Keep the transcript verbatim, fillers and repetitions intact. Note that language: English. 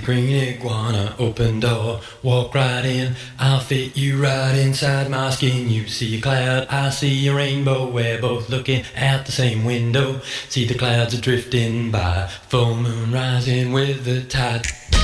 the green iguana, open door, walk right in, I'll fit you right inside my skin. You see a cloud, I see a rainbow, we're both looking out the same window. See the clouds are drifting by, full moon rising with the tide.